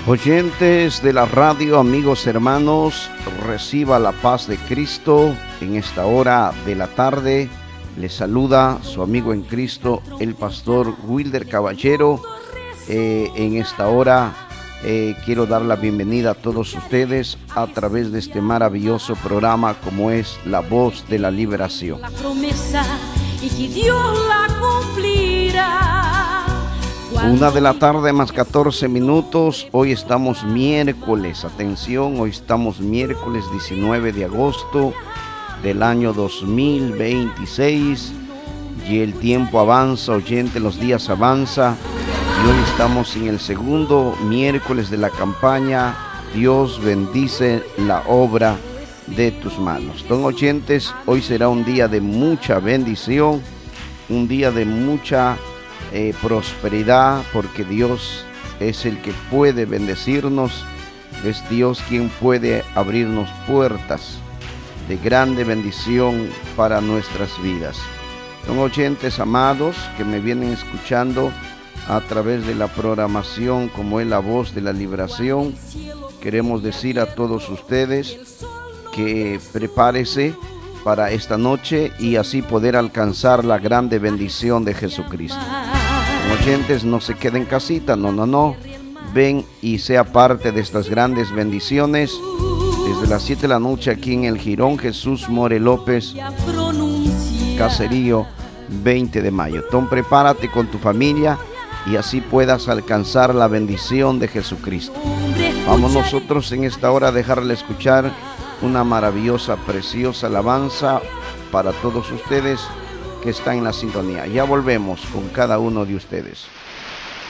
Oyentes de la radio, amigos, hermanos, reciba la paz de Cristo en esta hora de la tarde. Les saluda su amigo en Cristo, el pastor Wilder Caballero. En esta hora quiero dar la bienvenida a todos ustedes a través de este maravilloso programa como es La Voz de la Liberación. La promesa y que Dios la cumplirá. 1:00 más 14 minutos. Hoy estamos miércoles, atención, hoy estamos miércoles 19 de agosto del año 2026 y el tiempo avanza, oyente, los días avanza y hoy estamos en el segundo miércoles de la campaña Dios bendice la obra de tus manos. Don oyentes, hoy será un día de mucha bendición, un día de mucha prosperidad, porque Dios es el que puede bendecirnos, es Dios quien puede abrirnos puertas de grande bendición para nuestras vidas. Son oyentes amados que me vienen escuchando a través de la programación como es La Voz de la Liberación. Queremos decir a todos ustedes que prepárese para esta noche y así poder alcanzar la grande bendición de Jesucristo. Oyentes, no se queden en casita, no. Ven y sea parte de estas grandes bendiciones. Desde las 7 de la noche aquí en el Jirón Jesús More López, Caserío 20 de mayo. Entonces prepárate con tu familia y así puedas alcanzar la bendición de Jesucristo. Vamos nosotros en esta hora a dejarle escuchar una maravillosa, preciosa alabanza para todos ustedes que están en la sintonía. Ya volvemos con cada uno de ustedes.